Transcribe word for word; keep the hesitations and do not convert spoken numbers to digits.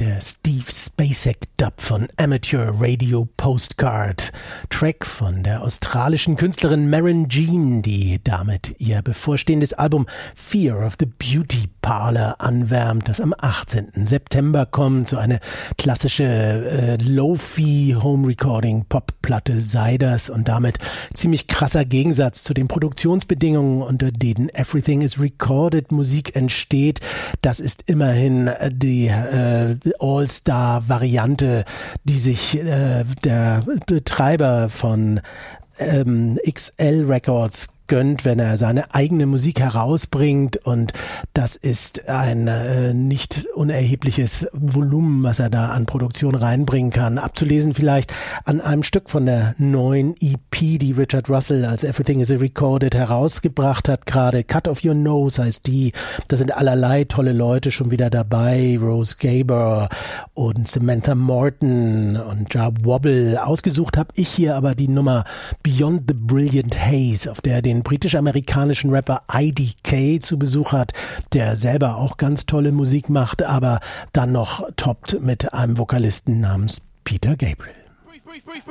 der Steve Spacek-Dub von Amateur Radio Postcard. Track von der australischen Künstlerin Maren Jean, die damit ihr bevorstehendes Album Fear of the Beauty Parlor anwärmt, das am achtzehnten September kommt. So eine klassische äh, Lo-Fi Home Recording Pop-Platte sei das und damit ziemlich krasser Gegensatz zu den Produktionsbedingungen, unter denen Everything is Recorded Musik entsteht. Das ist immerhin die äh, All-Star-Variante, die sich äh, der Betreiber von ähm, X L Records gönnt, wenn er seine eigene Musik herausbringt, und das ist ein äh, nicht unerhebliches Volumen, was er da an Produktion reinbringen kann. Abzulesen vielleicht an einem Stück von der neuen E P, die Richard Russell als Everything is Recorded herausgebracht hat, gerade Cut Off Your Nose heißt die. Da sind allerlei tolle Leute schon wieder dabei, Rose Gaber und Samantha Morton und Ja Wobble. Ausgesucht habe ich hier aber die Nummer Beyond the Brilliant Haze, auf der den britisch-amerikanischen Rapper I D K zu Besuch hat, der selber auch ganz tolle Musik macht, aber dann noch toppt mit einem Vokalisten namens Peter Gabriel. Brief, brief, brief, brief.